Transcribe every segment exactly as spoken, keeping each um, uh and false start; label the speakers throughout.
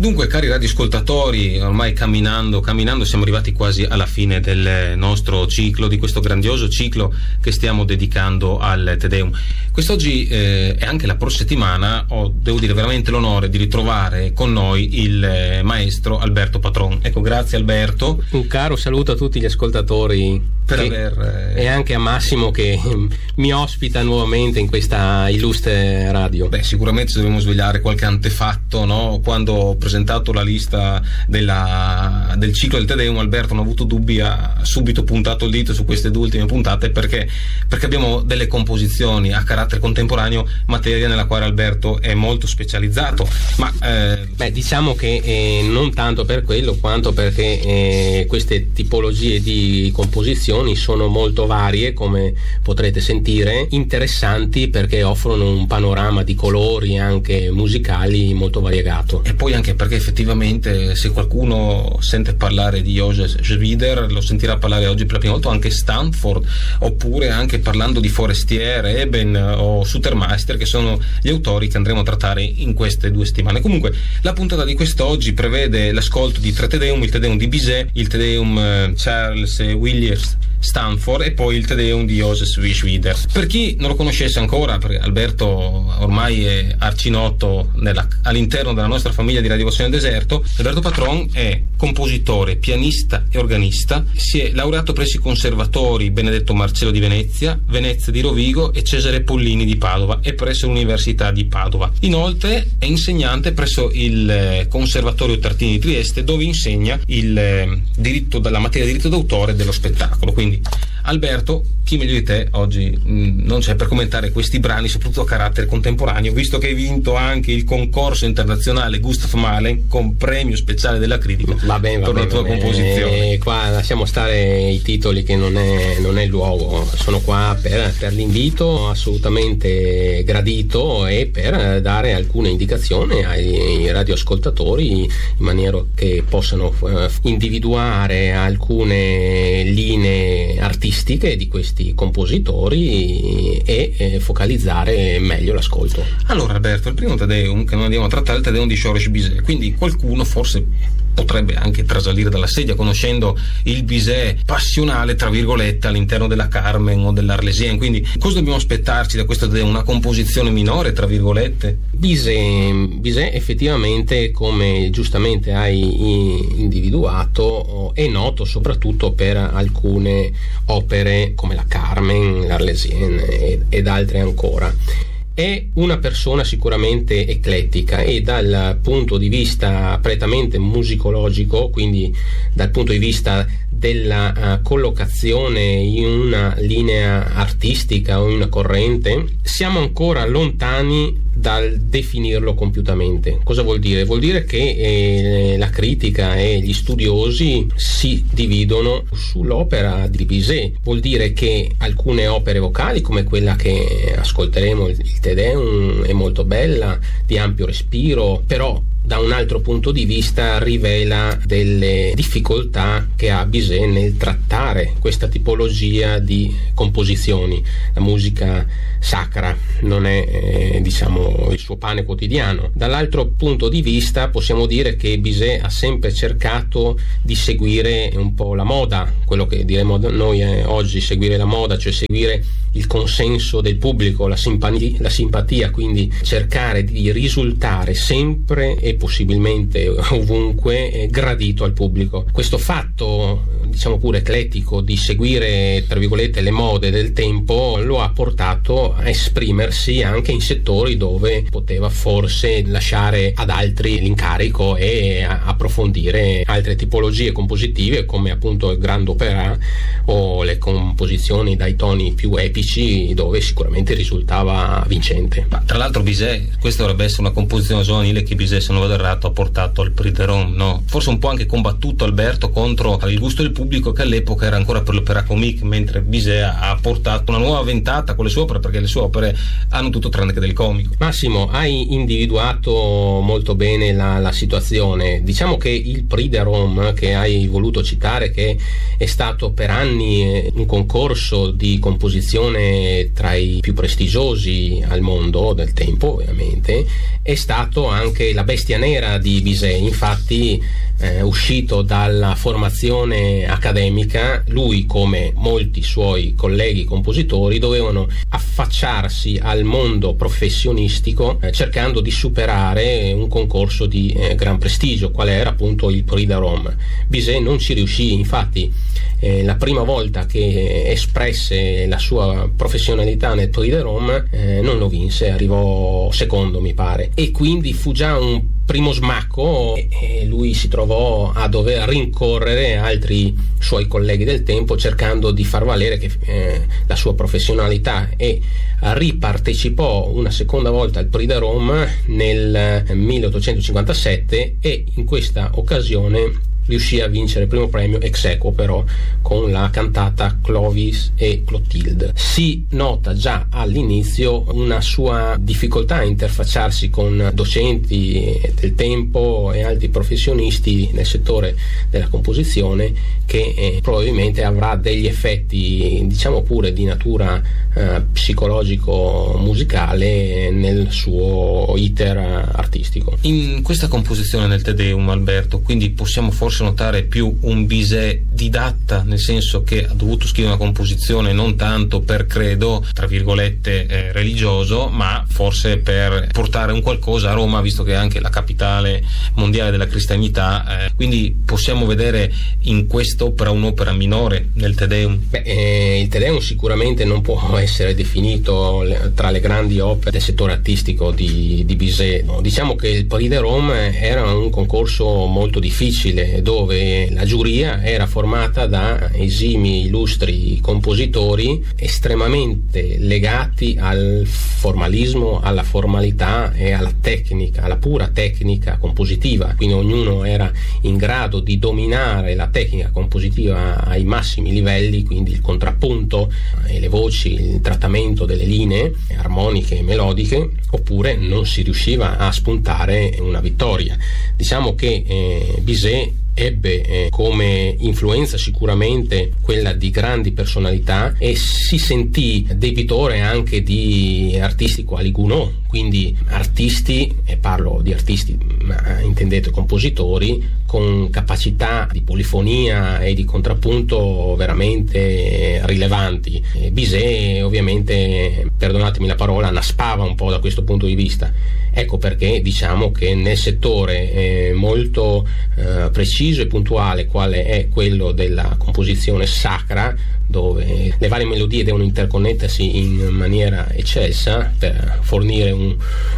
Speaker 1: Dunque, cari radioascoltatori, ormai camminando, camminando siamo arrivati quasi alla fine del nostro ciclo, di questo grandioso ciclo che stiamo dedicando al Te Deum. Quest'oggi eh, e anche la prossima settimana ho, devo dire, veramente l'onore di ritrovare con noi il eh, maestro Alberto Patron. Ecco, grazie Alberto.
Speaker 2: Un caro saluto a tutti gli ascoltatori
Speaker 1: per
Speaker 2: che,
Speaker 1: aver, eh...
Speaker 2: e anche a Massimo che mi ospita nuovamente in questa illustre radio.
Speaker 1: Beh, sicuramente ci dobbiamo svegliare qualche antefatto, no? Quando ho presentato la lista della, del ciclo del Te Deum, Alberto non ha avuto dubbi, ha subito puntato il dito su queste due ultime puntate perché, perché abbiamo delle composizioni a carattere contemporaneo, materia nella quale Alberto è molto specializzato. Ma eh...
Speaker 2: beh, diciamo che eh, non tanto per quello quanto perché eh, queste tipologie di composizioni sono molto varie, come potrete sentire, interessanti perché offrono un panorama di colori anche musicali molto variegato.
Speaker 1: E poi anche perché effettivamente se qualcuno sente parlare di Joseph Schwider lo sentirà parlare oggi per la prima volta anche Stanford, oppure anche parlando di Forestier, Eben o Sutermeister, che sono gli autori che andremo a trattare in queste due settimane. Comunque la puntata di quest'oggi prevede l'ascolto di tre Te Deum: il Te Deum di Bizet, il Te Deum Charles Williams Stanford e poi il Te Deum di Joseph Schwider. Per chi non lo conoscesse ancora, perché Alberto ormai è arcinoto nella, all'interno della nostra famiglia di Radiovocazione del Deserto, Alberto Patron è compositore, pianista e organista. Si è laureato presso i conservatori Benedetto Marcello di Venezia, Venezia di Rovigo e Cesare Pollini di Padova e presso l'Università di Padova. Inoltre è insegnante presso il Conservatorio Tartini di Trieste, dove insegna il diritto, la materia di diritto d'autore dello spettacolo. Quindi Alberto, chi meglio di te oggi mh, non c'è per commentare questi brani, soprattutto a carattere contemporaneo, visto che hai vinto anche il concorso internazionale Gustav Mahler con premio speciale della critica.
Speaker 2: Va bene, va
Speaker 1: per
Speaker 2: bene,
Speaker 1: la tua
Speaker 2: va bene.
Speaker 1: composizione.
Speaker 2: Qua lasciamo stare i titoli, che non è, non è il luogo. Sono qua per, per l'invito assolutamente gradito e per dare alcune indicazioni ai radioascoltatori in maniera che possano uh, individuare alcune linee artistiche di questi compositori e eh, focalizzare meglio l'ascolto.
Speaker 1: Allora Alberto, il primo Te Deum che noi andiamo a trattare è il Te Deum di Georges Bizet, quindi qualcuno forse potrebbe anche trasalire dalla sedia conoscendo il Bizet passionale tra virgolette all'interno della Carmen o dell'Arlésienne. Quindi cosa dobbiamo aspettarci da questo Te Deum? Una composizione minore tra virgolette?
Speaker 2: Bizet, Bizet effettivamente, come giustamente hai individuato, è noto soprattutto per alcune opere come la Carmen, l'Arlésienne ed altre ancora. È una persona sicuramente eclettica e dal punto di vista prettamente musicologico, quindi dal punto di vista della uh, collocazione in una linea artistica o in una corrente, siamo ancora lontani dal definirlo compiutamente. Cosa vuol dire? Vuol dire che eh, la critica e gli studiosi si dividono sull'opera di Bizet. Vuol dire che alcune opere vocali, come quella che ascolteremo, il Te Deum, è molto bella, di ampio respiro, però da un altro punto di vista rivela delle difficoltà che ha Bizet nel trattare questa tipologia di composizioni. La musica sacra non è eh, diciamo il suo pane quotidiano. Dall'altro punto di vista possiamo dire che Bizet ha sempre cercato di seguire un po' la moda, quello che diremo noi eh, oggi seguire la moda, cioè seguire il consenso del pubblico, la simpatia, la simpatia, quindi cercare di risultare sempre e possibilmente ovunque eh, gradito al pubblico. Questo fatto, diciamo pure eclettico, di seguire tra virgolette le mode del tempo lo ha portato a esprimersi anche in settori dove poteva forse lasciare ad altri l'incarico e approfondire altre tipologie compositive, come appunto il grand opéra o le composizioni dai toni più epici, dove sicuramente risultava vincente.
Speaker 1: Ma tra l'altro Bizet, questa dovrebbe essere una composizione giovanile che Bizet, se non vado errato, ha portato al Prix de Rome, no? Forse un po' anche combattuto Alberto contro il gusto del pubblico, pubblico che all'epoca era ancora per l'opéra comique, mentre Bizet ha portato una nuova ventata con le sue opere, perché le sue opere hanno tutto tranne che del comico.
Speaker 2: Massimo, hai individuato molto bene la, la situazione. Diciamo che il Prix de Rome che hai voluto citare, che è stato per anni un concorso di composizione tra i più prestigiosi al mondo del tempo, ovviamente, è stato anche la bestia nera di Bizet. Infatti, eh, uscito dalla formazione accademica, lui, come molti suoi colleghi compositori, dovevano affacciarsi al mondo professionistico eh, cercando di superare un concorso di eh, gran prestigio, quale era appunto il Prix de Rome. Bizet non ci riuscì. Infatti eh, la prima volta che espresse la sua professionalità nel Prix de Rome eh, non lo vinse, arrivò secondo mi pare, e quindi fu già un primo smacco e lui si trovò a dover rincorrere altri suoi colleghi del tempo cercando di far valere che, eh, la sua professionalità, e ripartecipò una seconda volta al Prix de Rome nel milleottocentocinquantasette e in questa occasione riuscì a vincere il primo premio ex aequo, però con la cantata Clovis e Clotilde. Si nota già all'inizio una sua difficoltà a interfacciarsi con docenti del tempo e altri professionisti nel settore della composizione, che eh, probabilmente avrà degli effetti, diciamo pure di natura eh, psicologico-musicale nel suo iter artistico.
Speaker 1: In questa composizione del Te Deum, Alberto, quindi possiamo forse notare più un Bizet didatta, nel senso che ha dovuto scrivere una composizione non tanto per credo, tra virgolette, eh, religioso, ma forse per portare un qualcosa a Roma, visto che è anche la capitale mondiale della cristianità, eh, quindi possiamo vedere in quest'opera un'opera minore nel Te Deum.
Speaker 2: Beh, eh, il Te Deum sicuramente non può essere definito le, tra le grandi opere del settore artistico di, di Bizet. No, diciamo che il Prix de Rome era un concorso molto difficile, dove la giuria era formata da esimi illustri compositori estremamente legati al formalismo, alla formalità e alla tecnica, alla pura tecnica compositiva. Quindi ognuno era in grado di dominare la tecnica compositiva ai massimi livelli, quindi il contrappunto e le voci, il trattamento delle linee armoniche e melodiche, oppure non si riusciva a spuntare una vittoria. Diciamo che eh, Bizet ebbe eh, come influenza sicuramente quella di grandi personalità e si sentì debitore anche di artisti quali Gounod, quindi artisti, e parlo di artisti ma intendete compositori, con capacità di polifonia e di contrappunto veramente rilevanti. E Bizet ovviamente, perdonatemi la parola, naspava un po' da questo punto di vista. Ecco perché diciamo che nel settore eh, molto eh, preciso e puntuale, quale è quello della composizione sacra, dove le varie melodie devono interconnettersi in maniera eccelsa per fornire un,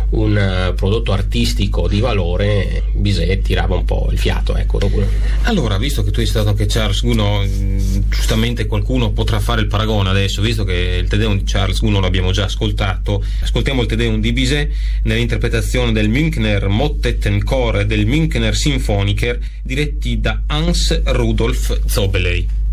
Speaker 2: un prodotto artistico di valore, Bizet tirava un po' il fiato, ecco.
Speaker 1: Allora, visto che tu hai citato anche Charles Gounod, giustamente qualcuno potrà fare il paragone adesso, visto che il Te Deum di Charles Gounod l'abbiamo già ascoltato. Ascoltiamo il Te Deum di Bizet nell'interpretazione del Münchner Mottettenchor e del Münchner Sinfoniker, diretti da Hans Rudolf Zobeley.